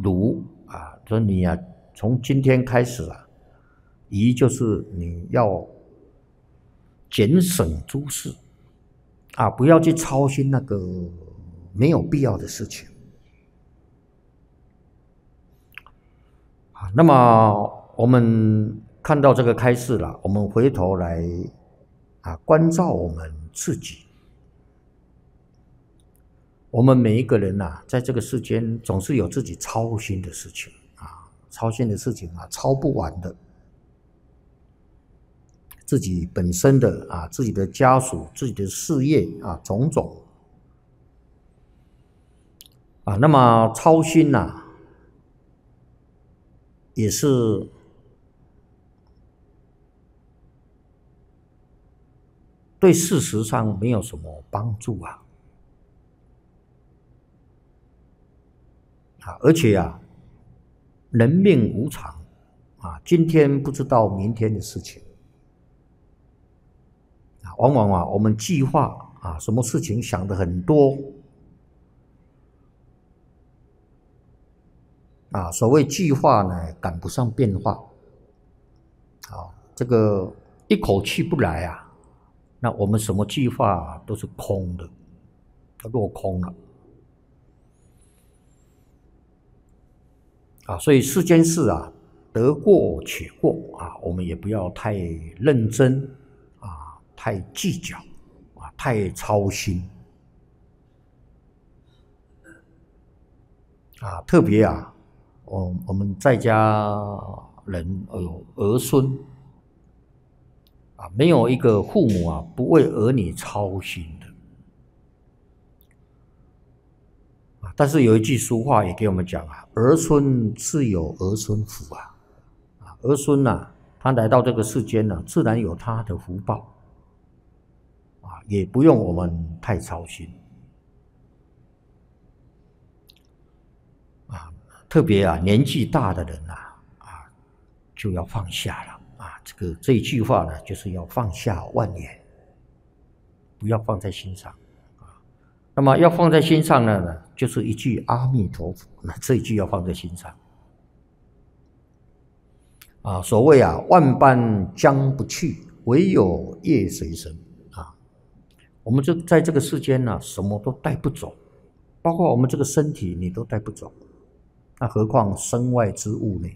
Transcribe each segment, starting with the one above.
如啊，说你啊，从今天开始啊，宜就是你要减省诸事啊，不要去操心那个没有必要的事情啊。那么我们看到这个开示了，我们回头来啊关照我们自己。我们每一个人啊，在这个世间总是有自己操心的事情啊，操心的事情啊，操不完的。自己本身的啊，自己的家属、自己的事业啊，种种啊，那么操心呐，也是对事实上没有什么帮助啊。而且啊，人命无常啊，今天不知道明天的事情啊，往往啊，我们计划啊，什么事情想得很多啊，所谓计划呢，赶不上变化啊，这个一口气不来啊，那我们什么计划都是空的，都落空了。啊，所以世间事啊，得过且过啊，我们也不要太认真啊，太计较啊，太操心啊。特别啊，我们在家人有儿孙啊，没有一个父母啊不为儿女操心的啊。但是有一句俗话也给我们讲啊，儿孙自有儿孙福啊。儿孙呐，他来到这个世间呢，自然有他的福报啊，也不用我们太操心啊。特别啊，年纪大的人呐，就要放下了啊。这一句话呢，就是要放下万言，不要放在心上啊。那么要放在心上呢，就是一句阿弥陀佛，那这一句要放在心上。啊，所谓啊，万般将不去，唯有业随身啊。我们在这个世间呢，什么都带不走，包括我们这个身体，你都带不走，那何况身外之物呢？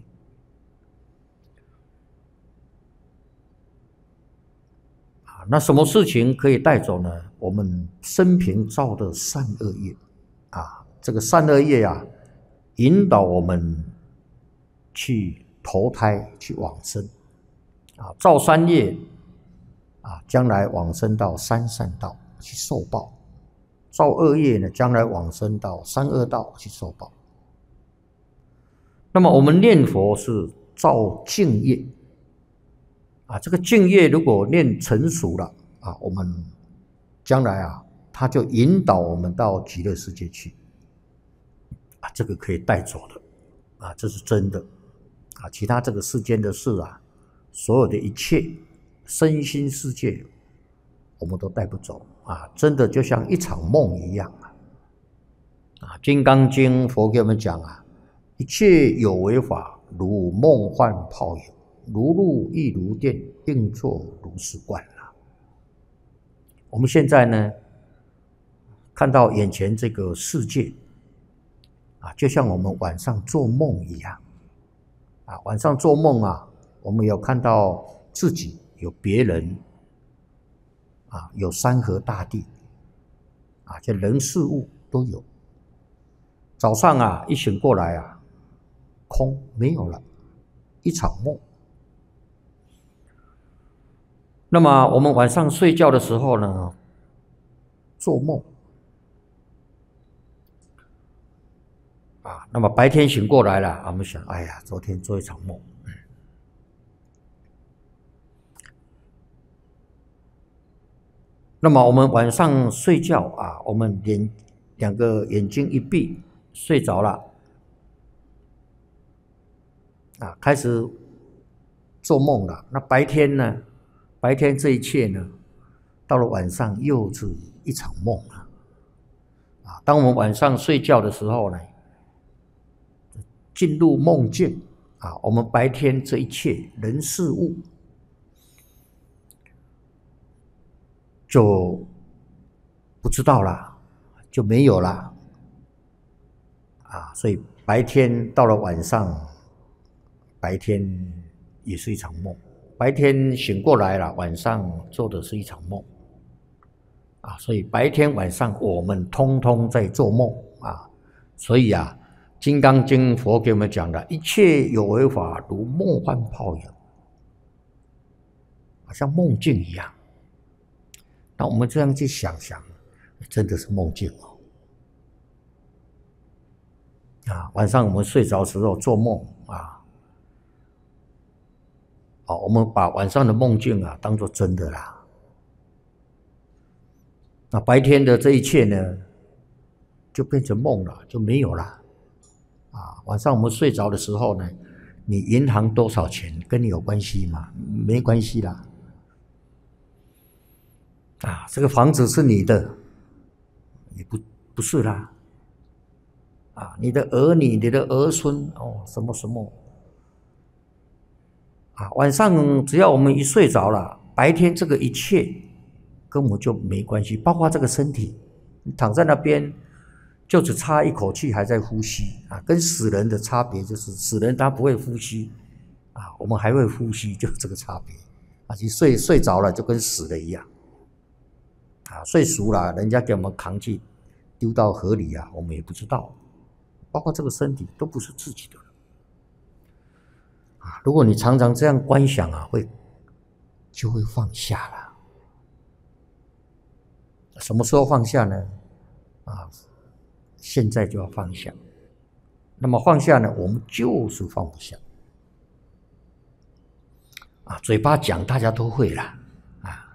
啊，那什么事情可以带走呢？我们生平造的善恶业啊，这个善恶业啊，引导我们去投胎，去往生。啊，造善业啊，将来往生到三善道去受报；造恶业呢，将来往生到三恶道去受报。那么我们念佛是造净业啊，这个净业如果念成熟了啊，我们将来啊，它就引导我们到极乐世界去啊，这个可以带走的啊，这是真的啊。其他这个世间的事啊，所有的一切身心世界，我们都带不走啊！真的就像一场梦一样啊！《金刚经》佛给我们讲啊，一切有为法，如梦幻泡影，如露亦如电，应作如是观啊。我们现在呢，看到眼前这个世界啊，就像我们晚上做梦一样啊！晚上做梦啊，我们有看到自己，有别人啊，有山河大地啊，这人事物都有。早上啊，一醒过来啊，空没有了，一场梦。那么我们晚上睡觉的时候呢，做梦啊，那么白天醒过来了，我们想，哎呀，昨天做一场梦。那么我们晚上睡觉啊，我们两个眼睛一闭，睡着了啊，开始做梦了。那白天呢？白天这一切呢，到了晚上又是一场梦了啊。当我们晚上睡觉的时候呢， 进入梦境啊，我们白天这一切人事物就不知道了，就没有了啊。所以白天到了晚上，白天也是一场梦。白天醒过来了，晚上做的是一场梦啊。所以白天晚上我们通通在做梦啊。所以啊，《金刚经》佛给我们讲的，一切有为法如梦幻泡影，好像梦境一样。那我们这样去想想，真的是梦境哦。啊，晚上我们睡着时候做梦啊，我们把晚上的梦境啊当作真的啦。那白天的这一切呢，就变成梦了，就没有了。啊，晚上我们睡着的时候呢，你银行多少钱跟你有关系吗？没关系啦。啊，这个房子是你的，也不是啦。啊，你的儿女、你的儿孙什么什么。啊，晚上只要我们一睡着了，白天这个一切跟我就没关系，包括这个身体，你躺在那边就只差一口气还在呼吸啊，跟死人的差别就是死人他不会呼吸啊，我们还会呼吸，就这个差别啊。你睡着了就跟死了一样啊，睡熟了人家给我们扛去丢到河里啊，我们也不知道，包括这个身体都不是自己的了。如果你常常这样观想啊，就会放下了。什么时候放下呢？啊，现在就要放下。那么放下呢，我们就是放不下。啊，嘴巴讲大家都会啦，啊。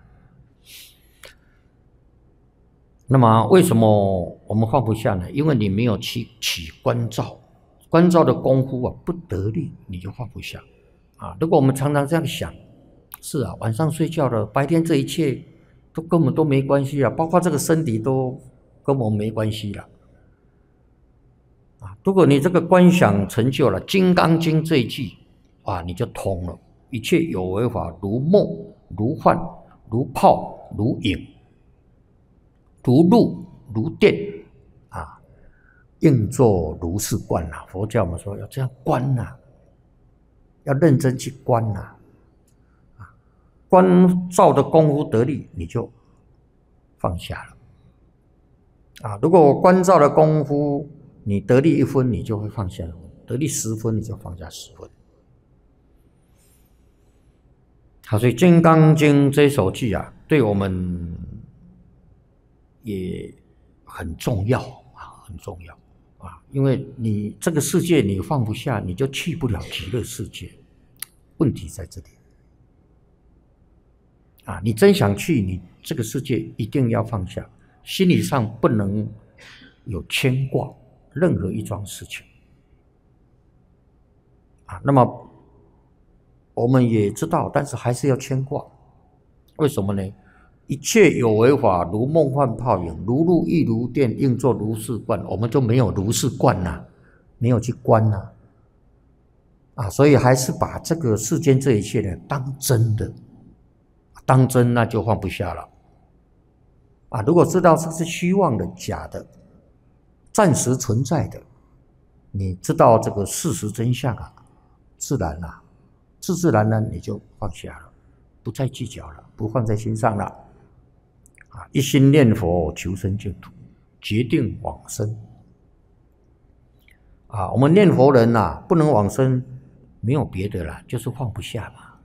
那么为什么我们放不下呢？因为你没有起观照。观照的功夫啊不得力，你就放不下啊。如果我们常常这样想，是啊，晚上睡觉了，白天这一切都根本都没关系啊，包括这个身体都跟我们没关系了啊。如果你这个观想成就了《金刚经》这一句啊，你就通了。一切有为法如梦如幻如泡如影如露如电啊。应作如是观啊，佛教我们说要这样观啊，要认真去观啊。观照的功夫得力，你就放下了啊。如果观照的功夫你得力1分，你就会放下1分；得力10分，你就放下10分。好，所以《金刚经》这首偈啊，对我们也很重要啊，很重要。因为你这个世界你放不下，你就去不了极乐世界。问题在这里啊！你真想去，你这个世界一定要放下，心理上不能有牵挂任何一桩事情啊。那么我们也知道，但是还是要牵挂。为什么呢？一切有为法如梦幻泡影，如露亦如电，应作如是观。我们就没有如是观呐，没有去观呐，啊，所以还是把这个世间这一切呢当真的，当真那就放不下了啊。如果知道这是虚妄的、假的、暂时存在的，你知道这个事实真相啊，自然啊，自然呢你就放下了，不再计较了，不放在心上了。一心念佛求生净土，决定往生啊！我们念佛人啊，不能往生，没有别的啦，就是放不下嘛。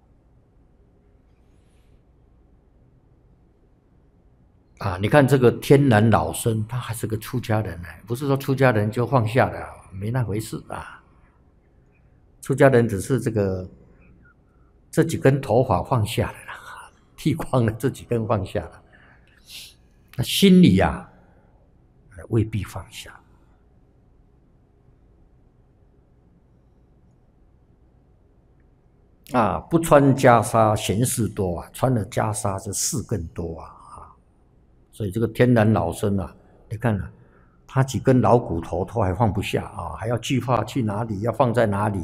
啊，你看这个天南老僧，他还是个出家人呢，不是说出家人就放下了，没那回事啊。出家人只是这几根头发放下了啦，剃光了这几根放下了。那心里啊，未必放下啊。不穿袈裟闲事多啊，穿了袈裟这事更多啊。所以这个天南老僧啊，你看啊， 他几根老骨头都还放不下啊，还要计划去哪里，要放在哪里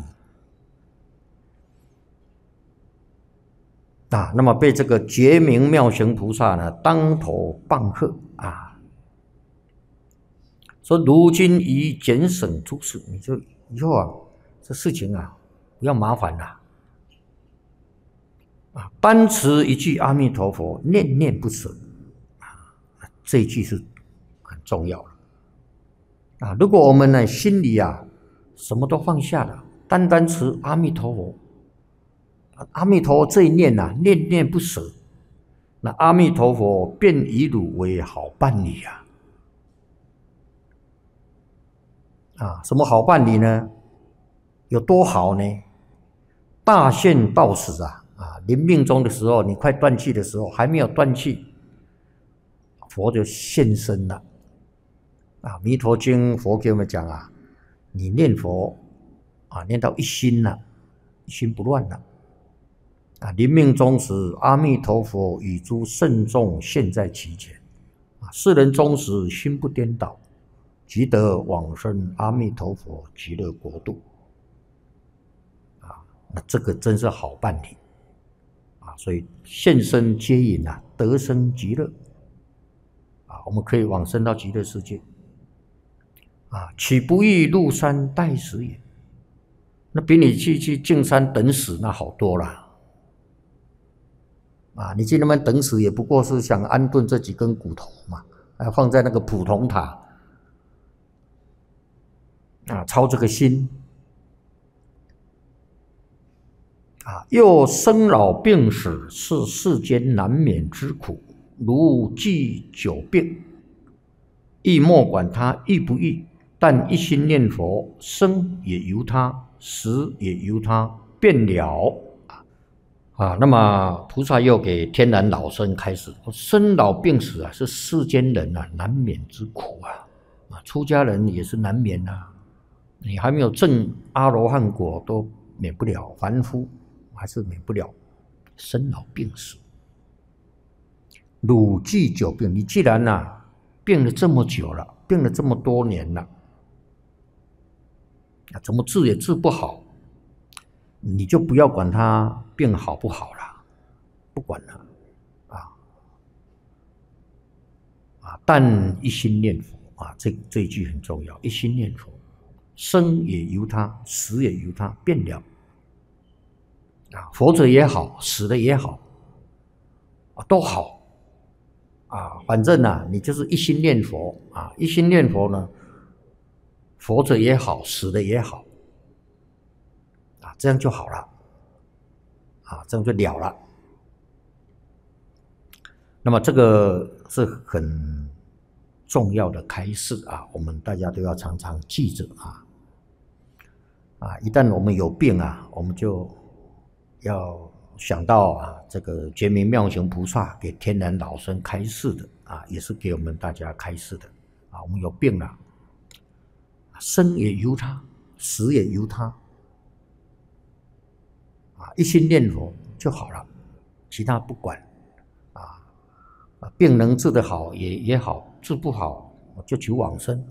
啊？那么被这个觉明妙行菩萨呢当头棒喝啊，说如今已减省诸事，你就以后啊，这事情啊不要麻烦了啊，单持一句阿弥陀佛，念念不舍啊，这一句是很重要的。啊，如果我们呢心里啊什么都放下了，单单持阿弥陀佛，阿弥陀佛这一念啊，念念不舍，那阿弥陀佛便以汝为好伴侣啊！啊，什么好伴侣呢？有多好呢？大限到时啊，临命终的时候，你快断气的时候，还没有断气，佛就现身了。啊，《弥陀经》佛给我们讲啊，你念佛啊，念到一心了，一心不乱了啊，临命终时，阿弥陀佛与诸圣众现在其前啊，世人终时心不颠倒，即得往生阿弥陀佛极乐国度啊，那这个真是好伴侣啊，所以现身接引啊，得生极乐啊，我们可以往生到极乐世界。啊，岂不欲入山待死也？那比你去净山等死那好多了。啊，你去那边等死也不过是想安顿这几根骨头嘛，还放在那个普通塔啊，操这个心啊，又生老病死是世间难免之苦，如既久病，亦莫管他易不易。但一心念佛，生也由他，死也由他，便了啊。那么菩萨又给天然老生开示：生老病死啊，是世间人啊难免之苦啊。出家人也是难免啊，你还没有证阿罗汉果都免不了，凡夫还是免不了生老病死。汝既久病，你既然病了这么久了，病了这么多年了。怎么治也治不好，你就不要管他病好不好了，不管了但一心念佛啊，这一句很重要，一心念佛，生也由他，死也由他，便了啊，活着也好，死了也好都好反正你就是一心念佛一心念佛呢。活着也好，死了也好这样就好了这样就了了。那么这个是很重要的开示我们大家都要常常记着一旦我们有病我们就要想到这个觉明妙行菩萨给天然老生开示的也是给我们大家开示的我们有病了。生也由他，死也由他一心念佛就好了，其他不管病能治得好也好，治不好就求往生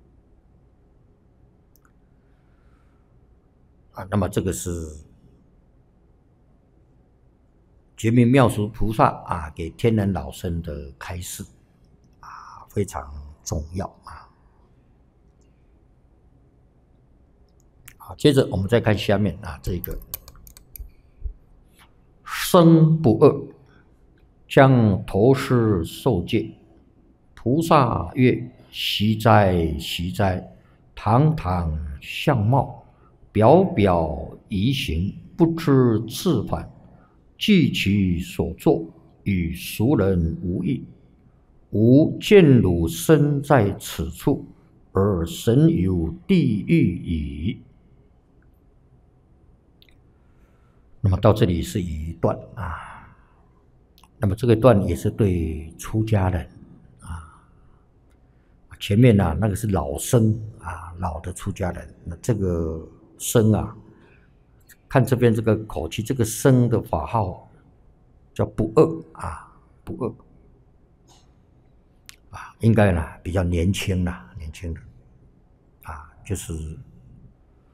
那么这个是觉明妙行菩萨给天然老生的开示非常重要接着我们再看下面这个生不恶，将头施受戒。菩萨曰：习哉，习哉！堂堂相貌，表表仪行，不知自反，具其所作，与俗人无异。吾见汝身在此处，而神游地狱矣。那么到这里是一段那么这个段也是对出家人前面那个是老生老的出家人，那这个生看这边这个口气，这个生的法号叫不恶不恶应该比较年轻年轻人，就是